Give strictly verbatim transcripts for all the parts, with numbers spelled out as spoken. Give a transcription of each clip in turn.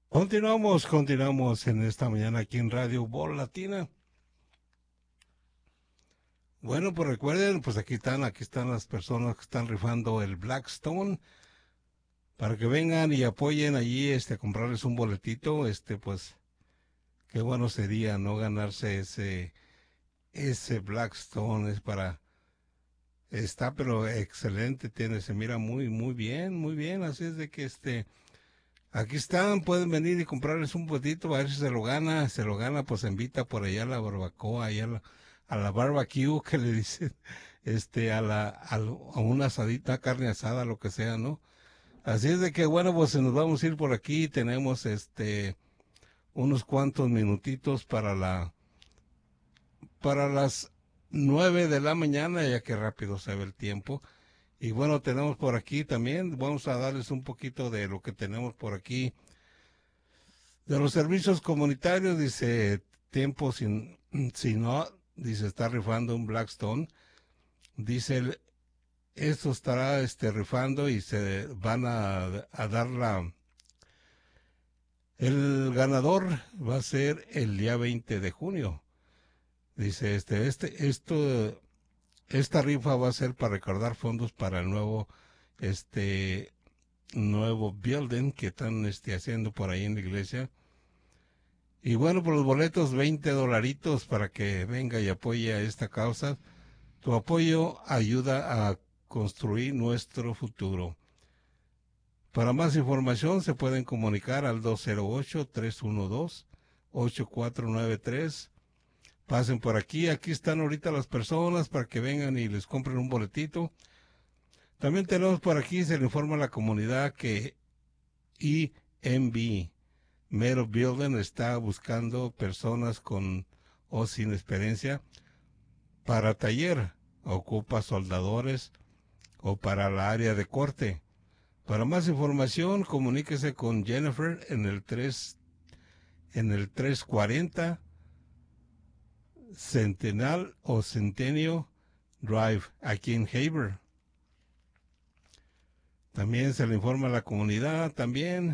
Continuamos, continuamos en esta mañana aquí en Radio Voz Latina. Bueno, pues recuerden, pues aquí están, aquí están las personas que están rifando el Blackstone para que vengan y apoyen allí, este, a comprarles un boletito, este, pues, qué bueno sería, ¿no? Ganarse ese, ese Blackstone es para, está, pero excelente, tiene, se mira muy, muy bien, muy bien, así es de que, este, aquí están, pueden venir y comprarles un boletito, a ver si se lo gana, se lo gana, pues invita por allá a la barbacoa, allá a la, a la barbecue que le dicen, este, a la, a, lo- a una asadita, carne asada, lo que sea, ¿no? Así es de que, bueno, pues nos vamos a ir por aquí, tenemos, este, unos cuantos minutitos para la, para las nueve de la mañana, ya que rápido se ve el tiempo. Y bueno, tenemos por aquí también, vamos a darles un poquito de lo que tenemos por aquí. De los servicios comunitarios, dice, tiempo sin, si no, dice, está rifando un Blackstone. Dice, el- esto estará este, rifando y se van a, a dar la... El ganador va a ser el día veinte de junio. Dice, este, este, esto, esta rifa va a ser para recaudar fondos para el nuevo, este, nuevo building que están este, haciendo por ahí en la iglesia. Y bueno, por los boletos, veinte dolaritos para que venga y apoye a esta causa. Tu apoyo ayuda a construir nuestro futuro. Para más información se pueden comunicar al dos cero ocho, tres uno dos, ocho cuatro nueve tres. Pasen por aquí, aquí están ahorita las personas para que vengan y les compren un boletito. También tenemos por aquí, se le informa a la comunidad que E M B Mero Building está buscando personas con o sin experiencia para taller, ocupa soldadores o para la área de corte. Para más información, comuníquese con Jennifer en el tres en el trescientos cuarenta Centenal o Centennial Drive aquí en Haber. También se le informa a la comunidad también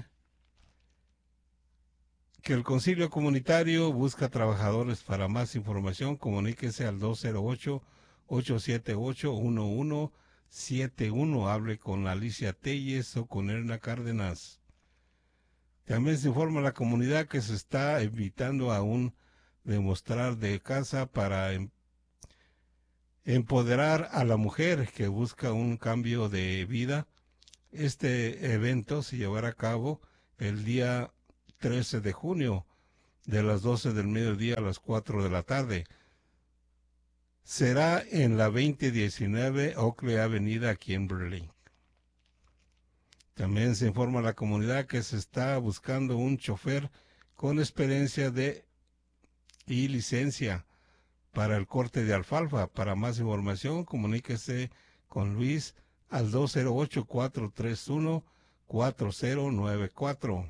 que el Concilio Comunitario busca trabajadores. Para más información, comuníquese al dos cero ocho, ocho siete ocho, uno uno siete uno. Hable con Alicia Telles o con Erna Cárdenas. También se informa a la comunidad que se está invitando a un demostrar de casa para em- empoderar a la mujer que busca un cambio de vida. Este evento se llevará a cabo el día trece de junio de las doce del mediodía a las cuatro de la tarde. Será en la veinte diecinueve Oakley Avenida aquí en Berlín. También se informa a la comunidad que se está buscando un chofer con experiencia de y licencia para el corte de alfalfa. Para más información, comuníquese con Luis al dos cero ocho, cuatro tres uno, cuatro cero nueve cuatro.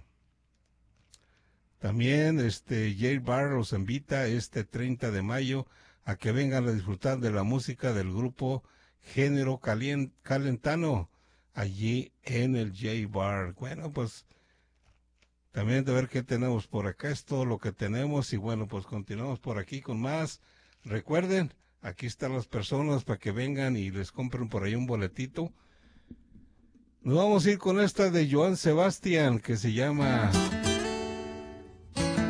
También este Jay Barr los invita este treinta de mayo a que vengan a disfrutar de la música del grupo Género Calien- Calentano allí en el Jay Bar. Bueno, pues también de ver qué tenemos por acá, es todo lo que tenemos y bueno, pues continuamos por aquí con más. Recuerden, aquí están las personas para que vengan y les compren por ahí un boletito. Nos vamos a ir con esta de Joan Sebastián que se llama